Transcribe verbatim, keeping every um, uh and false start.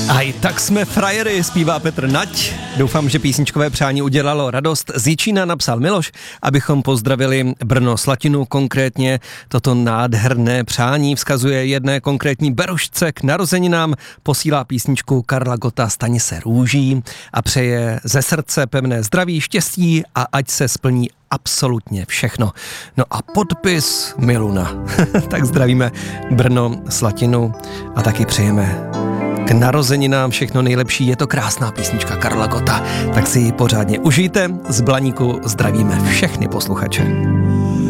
A i tak jsme frajery, zpívá Petr Nať. Doufám, že písničkové přání udělalo radost. Z Jičína napsal Miloš, abychom pozdravili Brno Slatinu, konkrétně toto nádherné přání vzkazuje jedné konkrétní berušce k narozeninám, posílá písničku Karla Gotta Stani se růží a přeje ze srdce pevné zdraví, štěstí a ať se splní absolutně všechno. No a podpis Miluna. Tak zdravíme Brno Slatinu a taky přejeme k narozeninám všechno nejlepší. Je to krásná písnička Karla Gotta, tak si ji pořádně užijte. Z Blaníku zdravíme všechny posluchače.